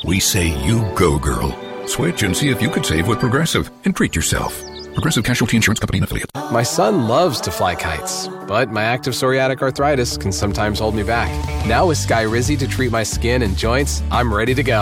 We say you go, girl. Switch and see if you could save with Progressive and treat yourself. Progressive Casualty Insurance Company and Affiliate. My son loves to fly kites, but my active psoriatic arthritis can sometimes hold me back. Now with Skyrizi to treat my skin and joints, I'm ready to go.